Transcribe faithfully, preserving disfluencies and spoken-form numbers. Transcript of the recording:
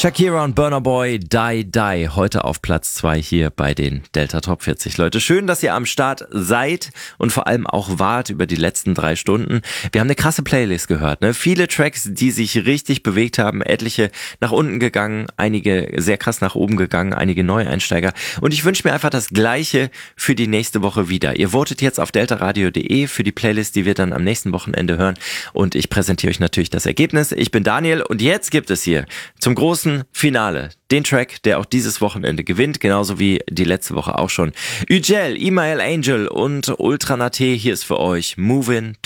Shakira und Burna Boy, Die Die, heute auf Platz zwei hier bei den Delta Top vierzig. Leute, schön, dass ihr am Start seid und vor allem auch wart über die letzten drei Stunden. Wir haben eine krasse Playlist gehört, ne? Viele Tracks, die sich richtig bewegt haben, etliche nach unten gegangen, einige sehr krass nach oben gegangen, einige Neueinsteiger. Und ich wünsche mir einfach das Gleiche für die nächste Woche wieder. Ihr votet jetzt auf deltaradio punkt de für die Playlist, die wir dann am nächsten Wochenende hören. Und ich präsentiere euch natürlich das Ergebnis. Ich bin Daniel und jetzt gibt es hier zum großen Finale den Track, der auch dieses Wochenende gewinnt, genauso wie die letzte Woche auch schon. Ügel, Email Angel und Ultra Nate, hier ist für euch Movin'